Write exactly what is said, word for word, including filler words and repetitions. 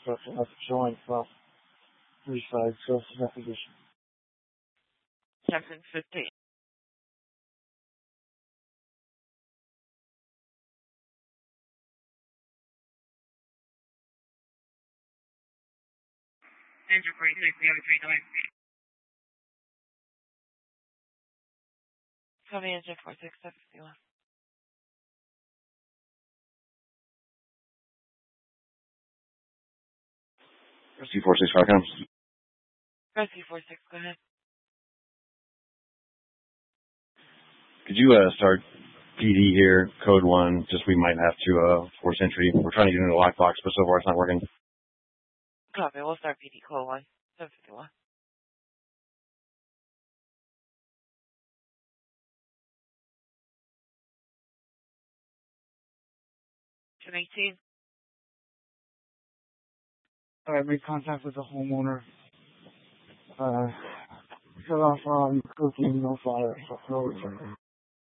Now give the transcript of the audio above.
construction has showing from three sides, so it's in position. Captain fifteen. Engine forty-six, the other three nine. Copy engine forty-six, seven fifty-one. Rescue forty-six, Falcon. Rescue forty-six, go ahead. Could you uh, start P D here, code one, just we might have to uh, force entry. We're trying to get into the lockbox, but so far it's not working. Copy, we'll start P D code one, seven fifty-one. ten eighteen. Alright, make contact with the homeowner. Uh, shut off on cooking, no fire, so no return.